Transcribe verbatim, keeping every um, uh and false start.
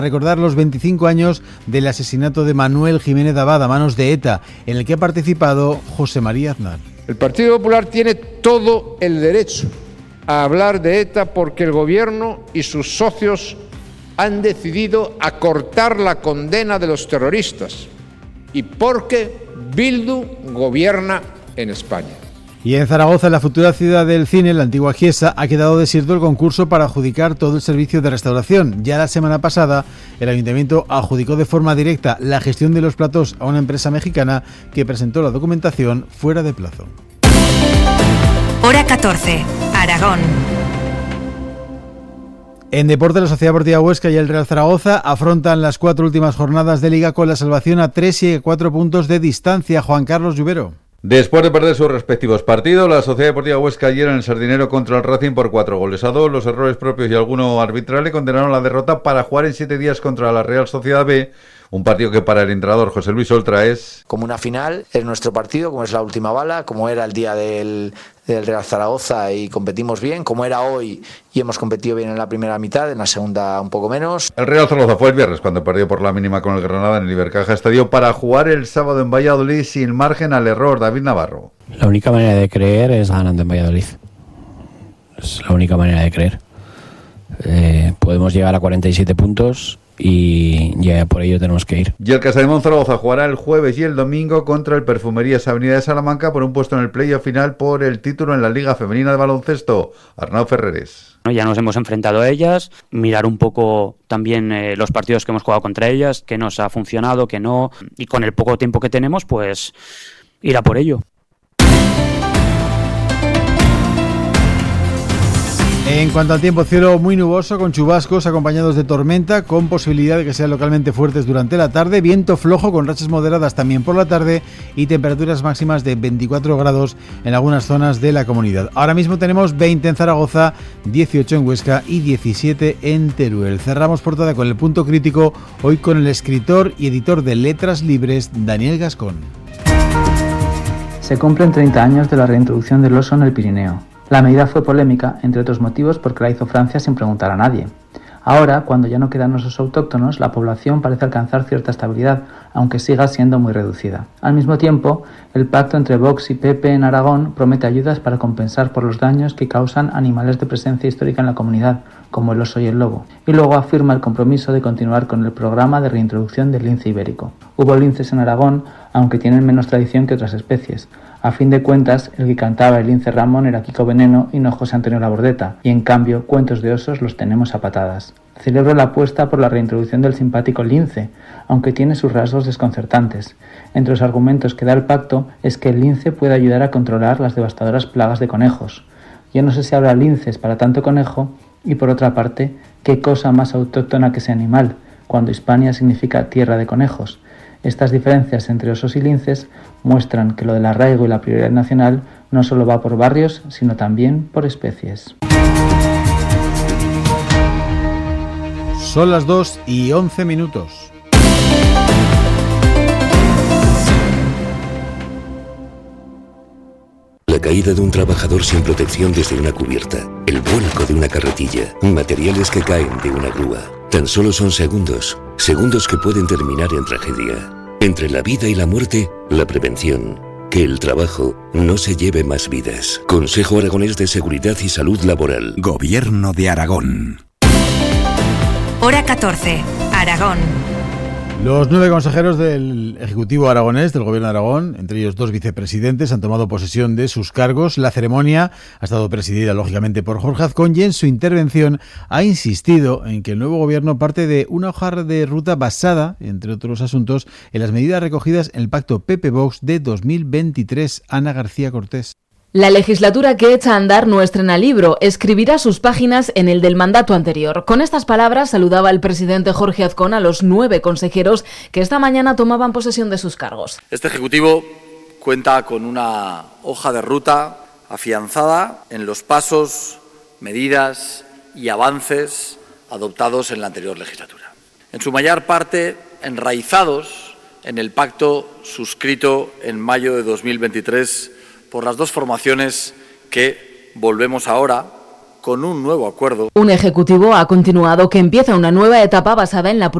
Recordar los veinticinco años del asesinato de Manuel Jiménez Abad a manos de ETA, en el que ha participado José María Aznar. El Partido Popular tiene todo el derecho a hablar de ETA porque el Gobierno y sus socios han decidido acortar la condena de los terroristas y porque Bildu gobierna en España. Y en Zaragoza, en la futura ciudad del cine, la antigua Giesa, ha quedado desierto el concurso para adjudicar todo el servicio de restauración. Ya la semana pasada, el Ayuntamiento adjudicó de forma directa la gestión de los platós a una empresa mexicana que presentó la documentación fuera de plazo. Hora catorce, Aragón. En deporte, la Sociedad Deportiva Huesca y el Real Zaragoza afrontan las cuatro últimas jornadas de Liga con la salvación a tres y cuatro puntos de distancia. Juan Carlos Lluvero. Después de perder sus respectivos partidos, la Sociedad Deportiva Huesca ayer en el Sardinero contra el Racing por cuatro goles a dos. Los errores propios y alguno arbitral le condenaron la derrota para jugar en siete días contra la Real Sociedad B. Un partido que para el entrenador José Luis Oltra es... como una final, es nuestro partido, como es la última bala, como era el día del, del Real Zaragoza y competimos bien, como era hoy y hemos competido bien en la primera mitad, en la segunda un poco menos. El Real Zaragoza fue el viernes cuando perdió por la mínima con el Granada en el Ibercaja Estadio para jugar el sábado en Valladolid sin margen al error. David Navarro. La única manera de creer es ganando en Valladolid. Es la única manera de creer. Eh, podemos llegar a cuarenta y siete puntos y ya por ello tenemos que ir. Y el Casademón Zaragoza jugará el jueves y el domingo contra el Perfumerías Avenida de Salamanca por un puesto en el playoff final por el título en la Liga Femenina de Baloncesto. Arnau Ferreres. Ya nos hemos enfrentado a ellas, mirar un poco también eh, los partidos que hemos jugado contra ellas, qué nos ha funcionado, qué no, y con el poco tiempo que tenemos, pues ir a por ello. En cuanto al tiempo, cielo muy nuboso con chubascos acompañados de tormenta con posibilidad de que sean localmente fuertes durante la tarde, viento flojo con rachas moderadas también por la tarde y temperaturas máximas de veinticuatro grados en algunas zonas de la comunidad. Ahora mismo tenemos veinte en Zaragoza, dieciocho en Huesca y diecisiete en Teruel. Cerramos portada con el punto crítico, hoy con el escritor y editor de Letras Libres, Daniel Gascón. Se cumplen treinta años de la reintroducción del oso en el Pirineo. La medida fue polémica, entre otros motivos, porque la hizo Francia sin preguntar a nadie. Ahora, cuando ya no quedan osos autóctonos, la población parece alcanzar cierta estabilidad, aunque siga siendo muy reducida. Al mismo tiempo, el pacto entre Vox y P P en Aragón promete ayudas para compensar por los daños que causan animales de presencia histórica en la comunidad, como el oso y el lobo. Y luego afirma el compromiso de continuar con el programa de reintroducción del lince ibérico. Hubo linces en Aragón, aunque tienen menos tradición que otras especies. A fin de cuentas, el que cantaba el lince Ramón era Kiko Veneno y no José Antonio Labordeta, y en cambio, cuentos de osos los tenemos a patadas. Celebro la apuesta por la reintroducción del simpático lince, aunque tiene sus rasgos desconcertantes. Entre los argumentos que da el pacto es que el lince puede ayudar a controlar las devastadoras plagas de conejos. Yo no sé si habrá linces para tanto conejo, y por otra parte, ¿qué cosa más autóctona que ese animal, cuando Hispania significa tierra de conejos? Estas diferencias entre osos y linces muestran que lo del arraigo y la prioridad nacional no solo va por barrios, sino también por especies. Son las dos y once minutos. La caída de un trabajador sin protección desde una cubierta, el vuelco de una carretilla, materiales que caen de una grúa. Tan solo son segundos, segundos que pueden terminar en tragedia. Entre la vida y la muerte, la prevención. Que el trabajo no se lleve más vidas. Consejo Aragonés de Seguridad y Salud Laboral. Gobierno de Aragón. Hora catorce, Aragón. Los nueve consejeros del Ejecutivo aragonés, del Gobierno de Aragón, entre ellos dos vicepresidentes, han tomado posesión de sus cargos. La ceremonia ha estado presidida, lógicamente, por Jorge Azcón y en su intervención ha insistido en que el nuevo Gobierno parte de una hoja de ruta basada, entre otros asuntos, en las medidas recogidas en el Pacto P P-Vox de dos mil veintitrés. Ana García Cortés. La legislatura que echa a andar no estrena libro, escribirá sus páginas en el del mandato anterior. Con estas palabras saludaba el presidente Jorge Azcón a los nueve consejeros que esta mañana tomaban posesión de sus cargos. Este Ejecutivo cuenta con una hoja de ruta afianzada en los pasos, medidas y avances adoptados en la anterior legislatura. En su mayor parte enraizados en el pacto suscrito en mayo de dos mil veintitrés por las dos formaciones que volvemos ahora con un nuevo acuerdo. Un ejecutivo ha continuado que empieza una nueva etapa basada en la